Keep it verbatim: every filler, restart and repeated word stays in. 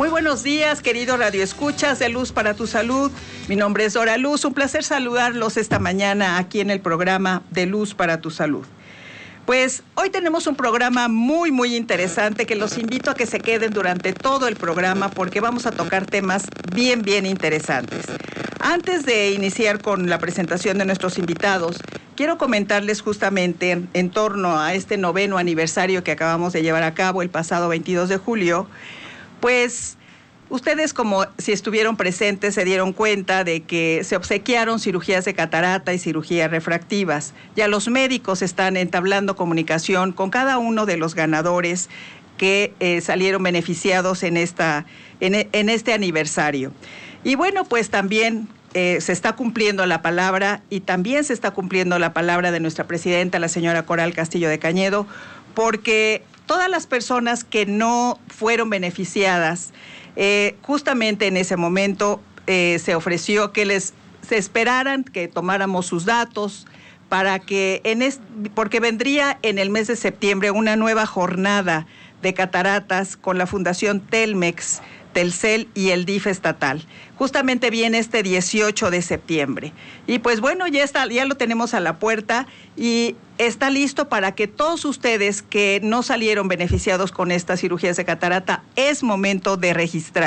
Muy buenos días, queridos radioescuchas de Luz para tu Salud. Mi nombre es Dora Luz. Un placer saludarlos esta mañana aquí en el programa de Luz para tu Salud. Pues hoy tenemos un programa muy, muy interesante que los invito a que se queden durante todo el programa porque vamos a tocar temas bien, bien interesantes. Antes de iniciar con la presentación de nuestros invitados, quiero comentarles justamente en, en torno a este noveno aniversario que acabamos de llevar a cabo el pasado veintidós de julio, pues ustedes, como si estuvieron presentes, se dieron cuenta de que se obsequiaron cirugías de catarata y cirugías refractivas. Ya los médicos están entablando comunicación con cada uno de los ganadores que eh, salieron beneficiados en, esta, en, en este aniversario. Y bueno, pues también eh, se está cumpliendo la palabra y también se está cumpliendo la palabra de nuestra presidenta, la señora Coral Castillo de Cañedo, porque todas las personas que no fueron beneficiadas, eh, justamente en ese momento eh, se ofreció que les se esperaran que tomáramos sus datos para que en es, porque vendría en el mes de septiembre una nueva jornada de cataratas con la Fundación Telmex, Telcel y el D I F estatal. Justamente viene este dieciocho de septiembre. Y pues bueno, ya está, ya lo tenemos a la puerta y está listo para que todos ustedes que no salieron beneficiados con estas cirugías de catarata, es momento de registrar.